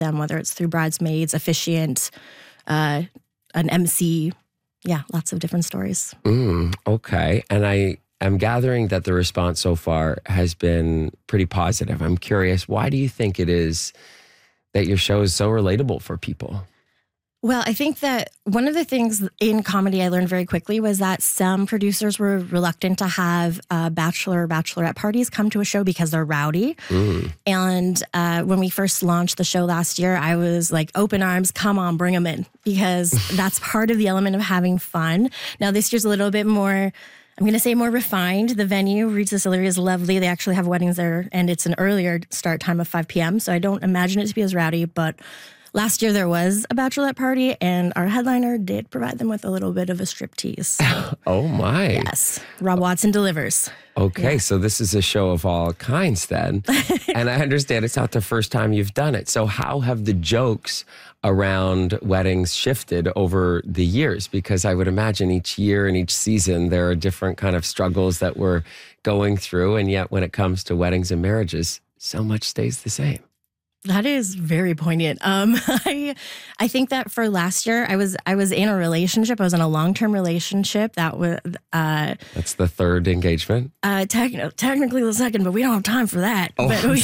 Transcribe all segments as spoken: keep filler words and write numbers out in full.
them, whether it's through bridesmaids, officiant, uh, an M C. Yeah, lots of different stories. Mm, okay. And I am gathering that the response so far has been pretty positive. I'm curious, why do you think it is that your show is so relatable for people? Well, I think that one of the things in comedy I learned very quickly was that some producers were reluctant to have uh, bachelor or bachelorette parties come to a show because they're rowdy. Mm. And uh, when we first launched the show last year, I was like, open arms, come on, bring them in, because that's part of the element of having fun. Now, this year's a little bit more, I'm going to say more refined. The venue, Reed's Distillery, is lovely. They actually have weddings there, and it's an earlier start time of five p.m., so I don't imagine it to be as rowdy, but last year there was a bachelorette party, and our headliner did provide them with a little bit of a striptease. So, oh my. yes. Rob Watson delivers. Okay, yeah. So this is a show of all kinds then. And I understand it's not the first time you've done it. So how have the jokes around weddings shifted over the years? Because I would imagine each year and each season there are different kind of struggles that we're going through. And yet when it comes to weddings and marriages, so much stays the same. That is very poignant. Um, I I think that for last year, I was I was in a relationship. I was in a long-term relationship that was uh, that's the third engagement. Uh, tec- technically the second, but we don't have time for that. Oh, but I'm we,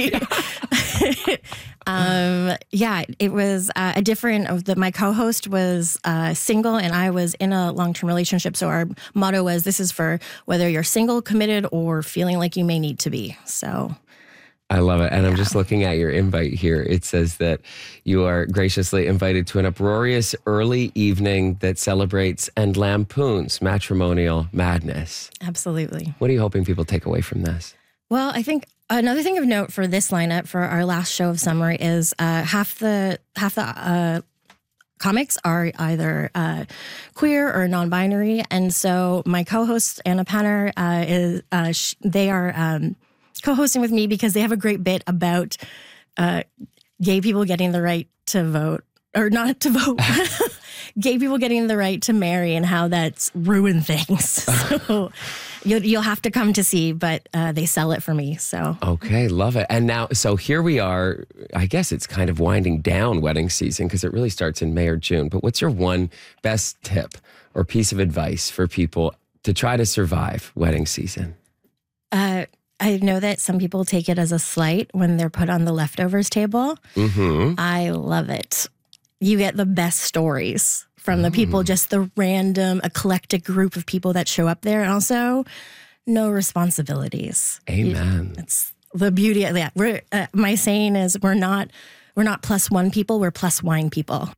sorry. um, yeah, it was uh, a different. Of the my co-host was uh, single, and I was in a long-term relationship. So our motto was, "This is for whether you're single, committed, or feeling like you may need to be." So. I love it. And yeah. I'm just looking at your invite here. It says that you are graciously invited to an uproarious early evening that celebrates and lampoons matrimonial madness. Absolutely. What are you hoping people take away from this? Well, I think another thing of note for this lineup for our last show of summer is uh, half the half the uh, comics are either uh, queer or non-binary, and so my co-host Anna Penner uh, is uh, sh- they are. Um, co-hosting with me because they have a great bit about uh, gay people getting the right to vote, or not to vote, gay people getting the right to marry and how that's ruined things. So you'll, you'll have to come to see, but uh, they sell it for me. So okay, love it. And now, so here we are. I guess it's kind of winding down wedding season because it really starts in May or June. But what's your one best tip or piece of advice for people to try to survive wedding season? Uh, I know that some people take it as a slight when they're put on the leftovers table. Mm-hmm. I love it. You get the best stories from the people, mm. just the random, eclectic group of people that show up there. And also, no responsibilities. Amen. It's the beauty of that. We're, uh, my saying is we're not, we're not plus one people, we're plus wine people.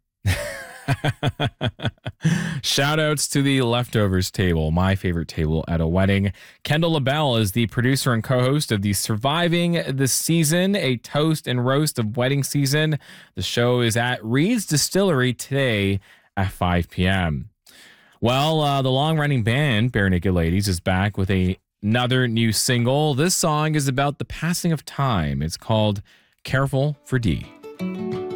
Shout outs to the leftovers table, my favorite table at a wedding. Kendall LaBelle is the producer and co-host of the Surviving the Season, a toast and roast of wedding season. The show is at Reed's Distillery today at five p.m. Well, uh, the long-running band, Bare Naked Ladies, is back with a, another new single. This song is about the passing of time. It's called Careful for D.